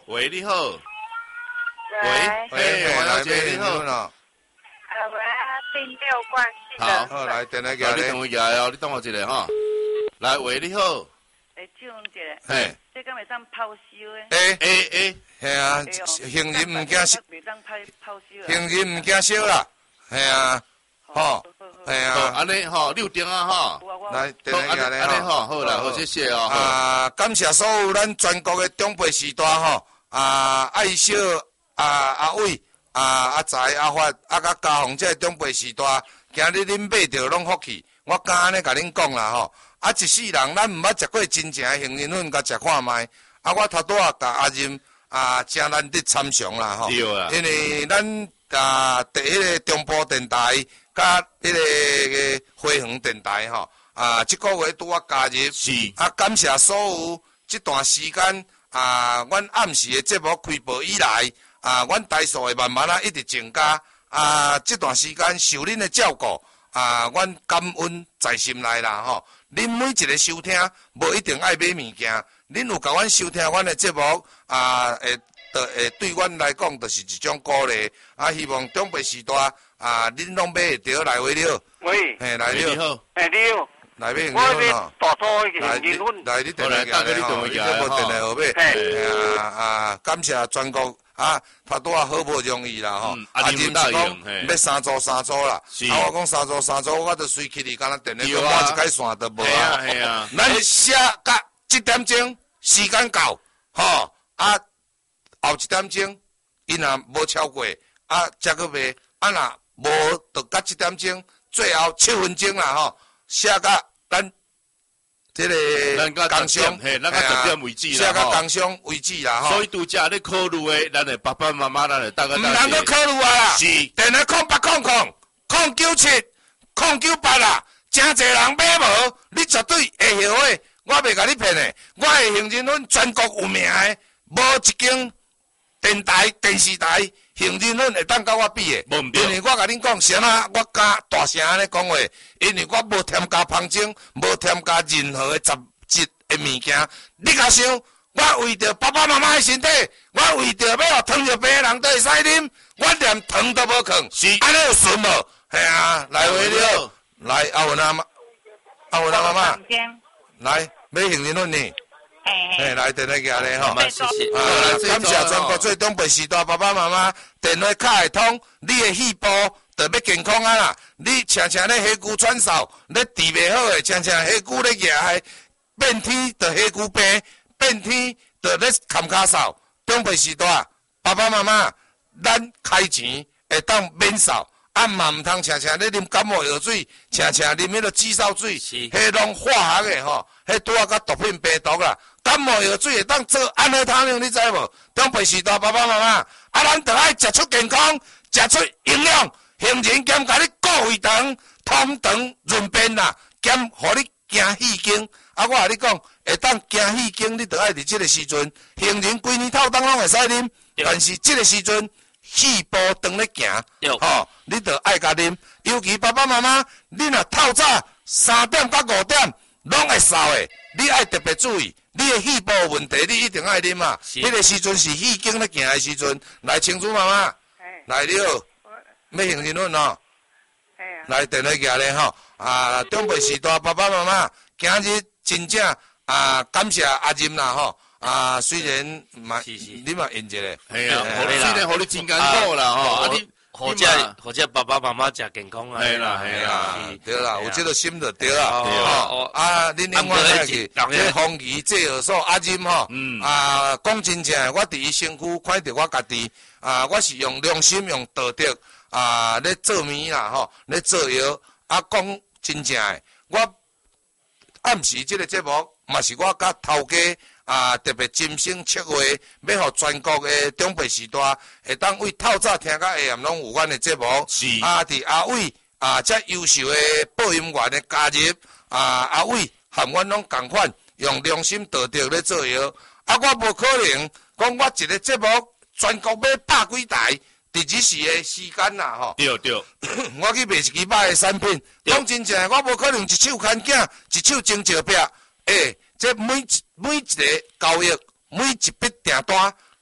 喂，你好。 喂， 王小姐你好。 我订六关系的。 好， 来， 电话你等我下来哦，你等我一下哈。来，喂，你好。 请问一下， 嘿， 这敢袂当抛收诶？ 嘿啊，行人唔惊烧， 袂当抛收啊。 行人唔惊烧啦，嘿啊，吼，嘿啊， 安尼吼，6点啊哈。 来，电话下来安尼吼，好啦，好，谢谢哦。 感谢所有咱全国的长辈时代吼，爱小阿伟阿财阿发甲嘉宏这长辈时代，今日恁买着拢福气，我敢安尼甲恁讲啦吼。一世人咱毋捌食过真正的杏仁粉，甲食看卖。我头拄仔甲阿任真难得参详啦吼。 对啊。 因为咱第一个中部电台甲迄个花园电台吼，即个月拄仔加入。 是。 感谢所有这段时间阮暗时的节目开播以来，阮台数会慢慢一直增加。这段时间受恁的照顾，阮感恩在心内啦吼。恁每一个收听，无一定爱买物件，恁有甲阮收听阮的节目，会对阮来讲，就是一种鼓励。希望长辈时代，恁拢买会着来回了。 喂， 嘿，来了。 你好。你好。 来买我要大多迄个杏仁粉。 来，你电话下来吼，你这无电话号码。感谢全国。头拄仔好不容易啦吼，任是讲要3组啦，我讲3组，我著随去哩，敢若电话换一解线都无啊。咱写甲7点钟时间到，吼后1点钟，伊若无超过，才去卖，若无就甲7点钟，最后7分钟啦吼，写甲咱。这个工商， 嘿，咱个10点为止啦， 写到工商为止啦，吼。 所以拄则咧考虑的，咱的爸爸妈妈，咱的大家。 唔通去考虑啊！ 是。 电话0800-097-098啦，真侪人买无，你绝对会后悔。我袂甲你骗的，我的杏仁粉全国有名的，无一间电台、电视台杏仁粉会当甲我比的。因为我甲恁讲，啥啊，我敢大声安尼讲话，因为我无添加香精，无添加任何的杂质的物件。你甲想，我为着爸爸妈妈的身体，我为着要互糖尿病的人都会使啉，我连糖都无放，安尼有顺无？系啊，来回了，来阿文阿妈妈，来买杏仁粉呢。来电话下来吼， 谢谢。 感谢全国最长辈时代爸爸妈妈，电话卡会通，你的细胞就要健康啊啦！你常常咧血骨喘嗽，咧治袂好诶，常常血骨咧压诶，变天就血骨病，变天就咧坎骹嗽。长辈时代爸爸妈妈，咱开钱会当免扫。嘛唔通常常咧啉感冒药水，常常啉迄个止嗽水，迄拢化学的吼，迄拄啊甲毒品病毒啦。感冒药水会当做安乐汤用，你知无？长辈时代爸爸妈妈，咱着爱食出健康，食出营养，杏仁兼甲你固胃肠、通肠、润便啦，兼互你行气经。我甲你讲，会当行气经，你着爱伫即个时阵，杏仁规年透当拢会使啉，但是即个时阵。细胞当咧行，你着爱甲啉。尤其爸爸妈妈，你若透早3点到5点拢会扫的，你爱特别注意，你的细胞有问题，你一定爱啉啊。迄个时阵是气经咧行的时阵，来清楚妈妈，来了，要杏仁粉哦。来电话下来吼，长辈时代爸爸妈妈，今日真正感谢阿任啦吼。虽然你嘛应一个， 系啊，虽然互你真艰苦啦吼， 你或者爸爸妈妈食健康啊， 系啦， 对啦，有这个心就对啦，恁另外来去，这风仪制药所阿任吼，讲真正，我伫伊身躯看到我家己，我是用良心、用道德咧做面啦吼，咧做药，讲真正的，我暗时这个节目嘛是我甲头家。特别精心策划，要互全国的长辈时代，会当为透早听到下暗拢有阮的节目。是伫阿伟遮优秀的播音员的加入，阿伟含阮拢共款，用良心道德咧做药。我无可能讲我一个节目全国买100几台，伫一时的时间啦吼。 对， 我去卖1支100的产品，讲真正，我无可能一手牵囝，一手挣钞票，这每一个交易，每一笔订单，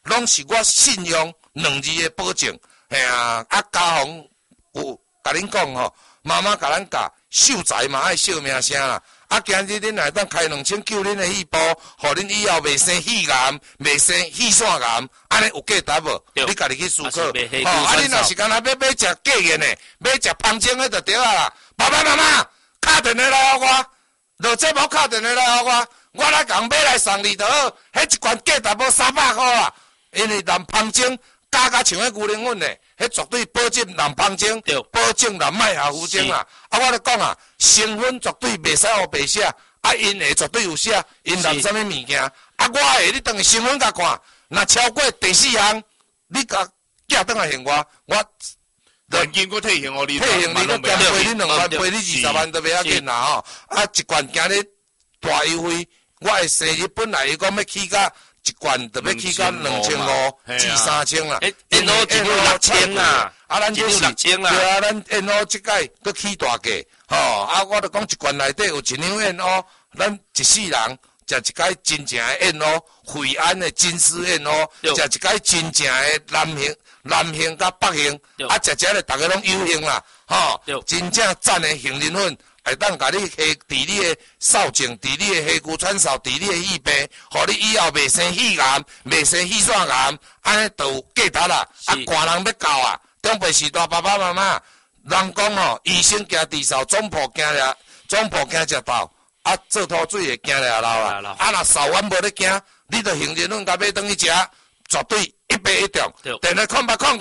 拢是我信用2字的保证。嘿啊，啊家访有甲恁讲吼，妈妈甲咱教，秀才嘛爱惜名声啦。啊，今日恁来当开2000救恁的细胞，互恁以后袂生肺癌，袂生血栓癌，安尼有价值无？你家己去思考。啊，恁若是干那要买食假的呢，买食芳精的就对啊啦。爸爸妈妈，敲电话来互我，落节目敲电话来互我来共买来送你就好。迄一罐价值无300块啊，因为蓝芳精加像迄牛奶粉呢。迄绝对保证蓝芳精，保证蓝麦芽糊精啦。啊，我咧讲啊，成分绝对袂使互白写，啊，因下绝对有写，因蓝啥物物件。啊，我下你当成分甲看，若超过第4项，你甲寄倒来还我现金我退现互你， 退现你，我减赔你2万，赔你20万都袂要紧啦吼。啊，一罐今日大优惠，我的生日本来伊讲要起价。一罐就要起到2500至3000啦， 因我一路6000啦， 啊，咱就是 6000啦， 对啊，咱因我即届搁起大价，吼，啊，我著讲一罐内底有1两燕喔，咱一世人食一届真正的燕喔，惠安的金丝燕喔，食一届真正的南杏甲北杏，啊，食咧大家拢有幸啦，吼，真正赞的杏仁粉。会当甲你伫你的扫净，伫你的虾骨串扫，伫你的肺病，互你以后袂生肺癌，袂生血栓癌，安尼就有价值啦。啊，寒人要到啊，长辈时代爸爸妈妈，人讲吼，医生惊治嗽，总铺惊食豆，啊，做土水会惊了老啦。啊，若扫完无咧惊，你着杏仁粉甲买转去食，绝对一杯一中。电话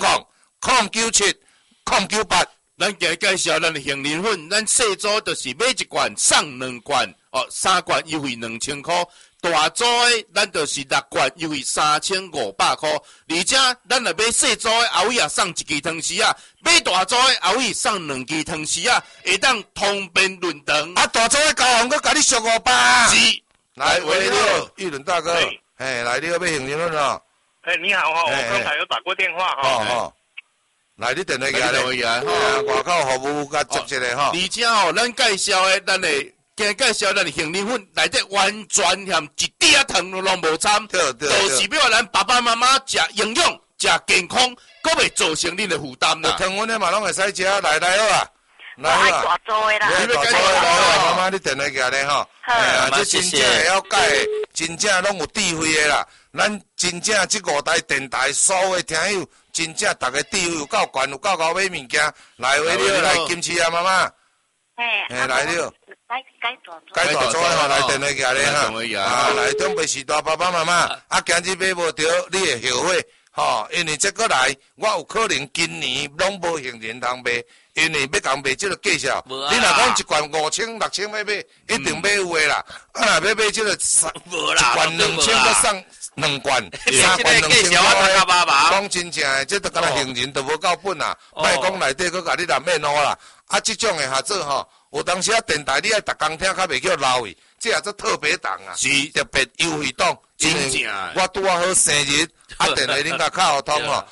0800097098。 咱今日介绍咱的杏仁粉，咱细组就是买1罐送2罐，哦，3罐优惠2000块，大组的咱就是6罐优惠3500块，而且咱若买细组的后尾也送1支汤匙啊，买大组的后尾送2支汤匙啊，会当通便论长。 啊，大组的交行，佮甲你俗500。 是， 来，喂，你好，玉伦大哥，来，你要买杏仁粉哦。 你好哈，我刚才有打过电话哈。 来，你电话起来，外口服务甲接一个吼。 而且吼，咱介绍的，今介绍咱的杏仁粉内底完全连一点糖拢无掺，就是要咱爸爸妈妈食营养、食健康，阁袂造成恁的负担啦。 糖分的嘛拢会使食，来好啊， 来好啊。大做的啦， 你要介绍来妈妈，你电话起来吼。这真正会晓改的，真正拢有智慧的啦。咱真正这5台电台所有的听友。真正大家智慧有够悬，有够高买物件。来，喂，你好，来金翅啊，妈妈。来你好。该大做吼，来电话寄咧哈。啊，来长辈时代爸爸妈妈，啊，今日买无着，你会后悔吼。因为这个来，我有可能今年拢无杏仁通买，因为要共买这个介绍。你若讲一罐5000、6000要买，一定买有的啦。啊，若要买这个一罐2000搁送。2罐，3罐2000块，讲真正的，这都敢若杏仁都无够本啊！莫讲内底佫甲你蓝面糊啦，啊，这种的合作吼，有当时啊电台你爱逐工听，较袂叫老去，这也做特别档啊，是特别优惠档，真正我拄啊好生日，啊电话恁甲敲通吼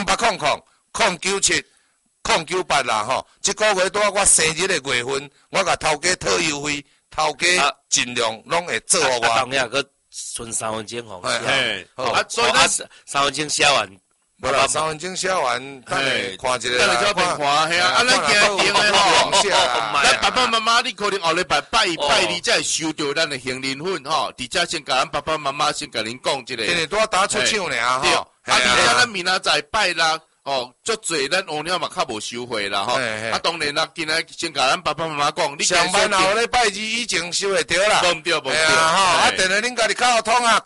，0800097098啦吼，这个月拄啊我生日的月份，我甲头家特优惠，头家尽量拢会做互我。 剩3分钟吼， 所以咱 3分钟写完， 无啦，3分钟写完，等下看一个啦，看，嘿啊，咱今定的吼，咱爸爸妈妈，你可能后礼拜拜2才会收到咱的杏仁粉吼，而且先甲咱爸爸妈妈先甲恁讲一个， 今日拄啊打出手呢吼， 啊，而且咱明仔载拜6。哦，足侪咱乌鸟嘛较无收回啦吼，啊当然啦，今仔先甲咱爸爸妈妈讲，你上班后礼拜2以前收会着啦， 无对， 啊电话恁家己敲通啊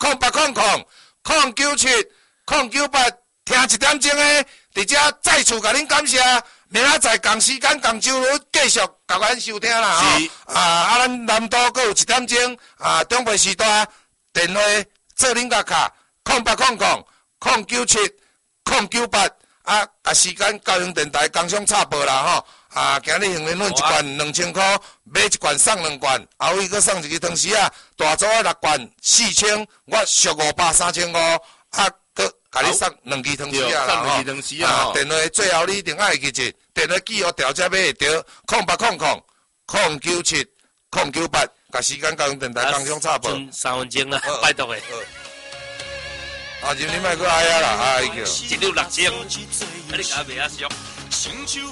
，0800097098，听1点钟的，伫遮再次甲恁感谢，明仔载同时间同周日继续甲咱收听啦吼，咱南都阁有1点钟，中辈时代电话做恁甲卡，0800097098。啊，时间高雄电台工商插播啦吼，今日杏仁粉1罐2000块，买1罐送2罐，后尾搁送1支汤匙啊，大组的6罐4000，我俗500、3000块，搁甲你送2支汤匙啊啦吼，电话最后你一定爱记住，电话记号调节买会着0800097098，甲时间高雄电台工商插播， 3分钟啦，拜托诶。 啊，就你莫搁哀啊啦，哀叫。 一溜6000，啊你甲袂晓俗。